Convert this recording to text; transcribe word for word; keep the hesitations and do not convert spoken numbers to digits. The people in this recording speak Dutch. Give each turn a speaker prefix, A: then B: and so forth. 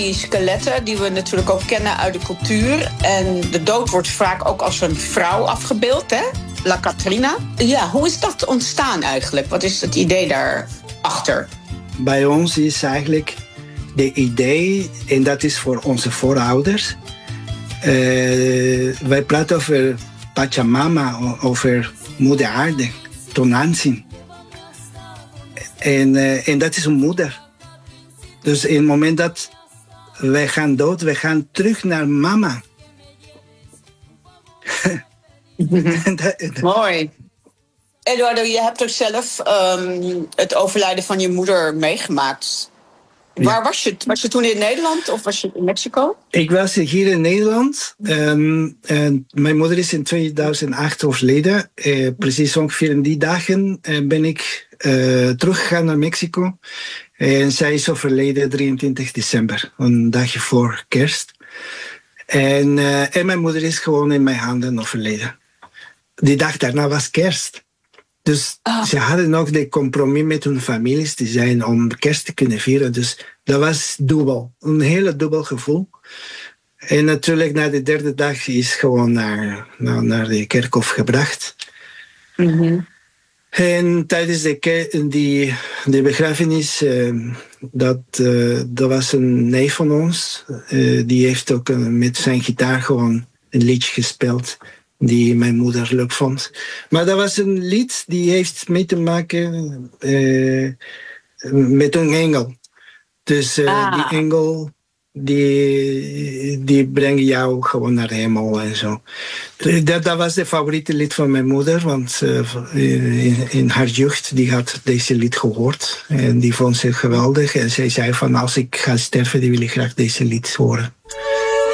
A: Die skeletten die we natuurlijk ook kennen uit de cultuur. En de dood wordt vaak ook als een vrouw afgebeeld, hè? La Catrina. Ja, hoe is dat ontstaan eigenlijk? Wat is het idee daarachter?
B: Bij ons is eigenlijk de idee, en dat is voor onze voorouders. Uh, wij praten over Pachamama, over moeder aarde, Tonantzin. En, uh, en dat is een moeder. Dus in het moment dat wij gaan dood, wij gaan terug naar mama.
A: Mooi. Eduardo, je hebt ook zelf um, het overlijden van je moeder meegemaakt. Ja. Waar was je? Was je toen in Nederland of was je in Mexico?
B: Ik was hier in Nederland. Um, en mijn moeder is in tweeduizend acht overleden. Uh, precies ongeveer in die dagen uh, ben ik uh, teruggegaan naar Mexico. En zij is overleden drieëntwintig december, een dagje voor kerst. En, uh, en mijn moeder is gewoon in mijn handen overleden. Die dag daarna was kerst. Dus oh. Ze hadden nog de compromis met hun families te zijn om kerst te kunnen vieren. Dus dat was dubbel. Een hele dubbel gevoel. En natuurlijk na de derde dag is gewoon naar, naar, naar de kerkhof gebracht.
A: Mm-hmm.
B: En tijdens de, ke- die, de begrafenis, uh, dat, uh, dat was een neef van ons. Uh, die heeft ook uh, met zijn gitaar gewoon een liedje gespeeld die mijn moeder leuk vond. Maar dat was een lied die heeft mee te maken uh, met een engel. Dus uh, ah. die engel die, die brengt jou gewoon naar de hemel en zo. Dat, dat was de favoriete lied van mijn moeder, want uh, in, in haar jeugd die had deze lied gehoord en die vond ze geweldig. En zij zei van als ik ga sterven, die wil ik graag deze lied horen.